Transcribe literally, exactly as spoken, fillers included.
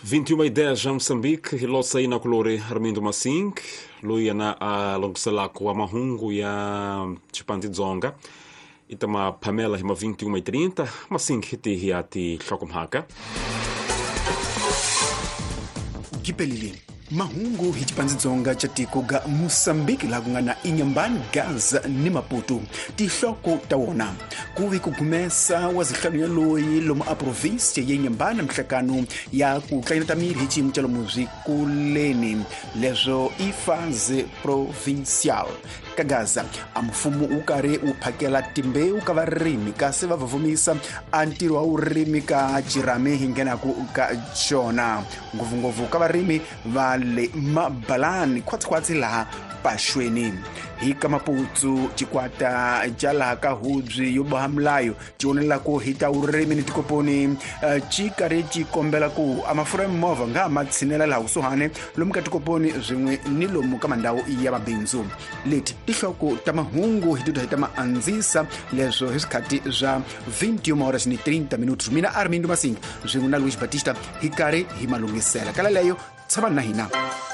vinte e uma ideias já Moçambique, hilosa ina kolore Armindo Masing, luia na a longsalako a mahungu ya Chipanti Dzonga, itama Pamela hima vinte e uma e trinta, Masing hiti hiati Shokumhaka. Kipelili mahungu hi Chipanti Dzonga chatiko ga Moçambique lagungana inyambani Gaza ni Maputo tihloko tawona kuvi kugumesa wazihlanu loyi lomu a province ya inyambani mhlakano ya kutlanyana tamiri hi chimu cha lomu zikuleni lezo ifaze provincial ka Gaza amfumu ukare uphakela timbeu ka varimi kasi va vavumisa antiro wa urimi ka chirame hingenaku ka chona nguvunguvu ka varimi vale mabalani khwatskhwatsi laha paxweni hi ka Maputsu chikwata jala ka hudzi yo boha mlayo chionela ku hita urimi ni tikoponi uh, chikare chikombela ku amafura mova nga matsinela la usohane lomu ka tikoponi zwin'we ni lomu ka mandawu ya mabindzu leti tihloko ta mahungu hituta hita maandzisa leswo hi swikhati za vinte e uma horas ni trinta minutos mina Armindo Masing zwin'we na Luis Batista hi kari hi malungisela kala leyo tshama na hina.